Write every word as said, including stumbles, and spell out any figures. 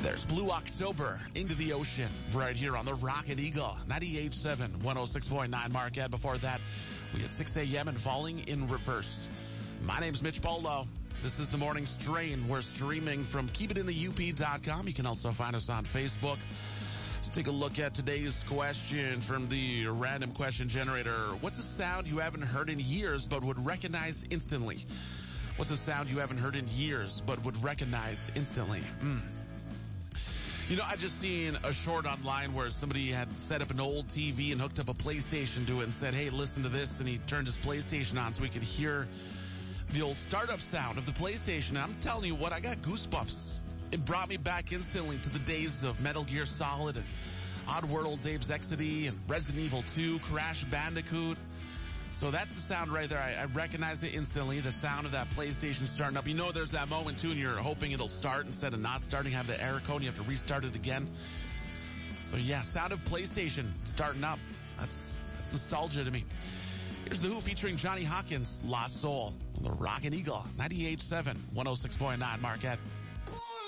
There's Blue October, Into the Ocean, right here on the Rocket Eagle, ninety-eight point seven, one oh six point nine Marquette. Before that, we had six a.m. and Falling in Reverse. My name's Mitch Bolo. This is the Morning Strain. We're streaming from keep it in the U P dot com. You can also find us on Facebook. Let's take a look at today's question from the random question generator. What's a sound you haven't heard in years but would recognize instantly? What's a sound you haven't heard in years but would recognize instantly? Hmm. You know, I just seen a short online where somebody had set up an old T V and hooked up a PlayStation to it and said, hey, listen to this. And he turned his PlayStation on so we could hear the old startup sound of the PlayStation. And I'm telling you what, I got goosebumps. It brought me back instantly to the days of Metal Gear Solid and Oddworld, Abe's Exodus, and Resident Evil two, Crash Bandicoot. So that's the sound right there. I, I recognize it instantly, the sound of that PlayStation starting up. You know there's that moment, too, and you're hoping it'll start instead of not starting, have the error code, and you have to restart it again. So, yeah, sound of PlayStation starting up. That's that's nostalgia to me. Here's The Who featuring Johnny Hawkins, Lost Soul, on the Rocket Eagle, ninety-eight point seven, one oh six point nine Marquette.